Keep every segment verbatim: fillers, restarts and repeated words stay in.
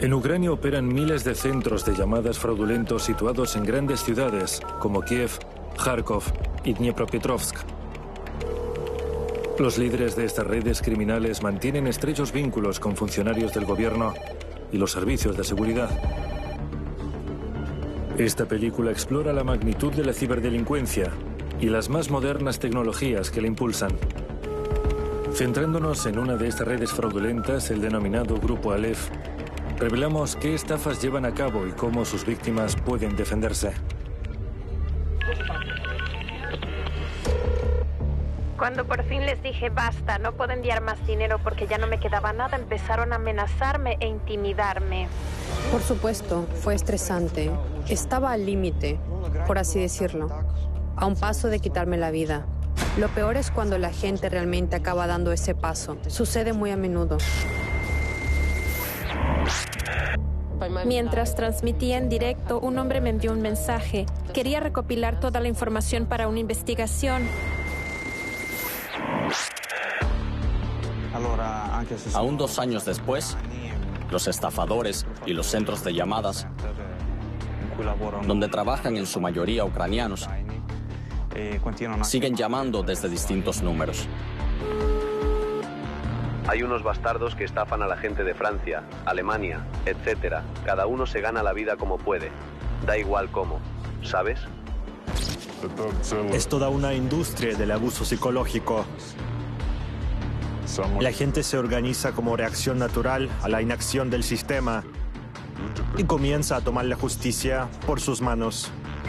En Ucrania operan miles de centros de llamadas fraudulentos situados en grandes ciudades como Kiev, Kharkov y Dniepropetrovsk. Los líderes de estas redes criminales mantienen estrechos vínculos con funcionarios del gobierno y los servicios de seguridad. Esta película explora la magnitud de la ciberdelincuencia y las más modernas tecnologías que la impulsan. Centrándonos en una de estas redes fraudulentas, el denominado Grupo Aleph, revelamos qué estafas llevan a cabo y cómo sus víctimas pueden defenderse. Cuando por fin les dije basta, no puedo enviar más dinero porque ya no me quedaba nada, empezaron a amenazarme e intimidarme. Por supuesto, fue estresante. Estaba al límite, por así decirlo, a un paso de quitarme la vida. Lo peor es cuando la gente realmente acaba dando ese paso. Sucede muy a menudo. Mientras transmitía en directo, un hombre me envió un mensaje. Quería recopilar toda la información para una investigación. Aún dos años después, los estafadores y los centros de llamadas, donde trabajan en su mayoría ucranianos, siguen llamando desde distintos números. Hay unos bastardos que estafan a la gente de Francia, Alemania, etcétera. Cada uno se gana la vida como puede. Da igual cómo, ¿sabes? Es toda una industria del abuso psicológico. La gente se organiza como reacción natural a la inacción del sistema y comienza a tomar la justicia por sus manos.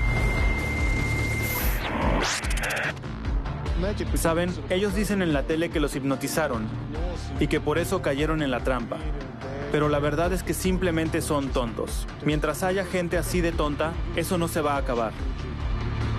Saben, ellos dicen en la tele que los hipnotizaron y que por eso cayeron en la trampa. Pero la verdad es que simplemente son tontos. Mientras haya gente así de tonta, eso no se va a acabar.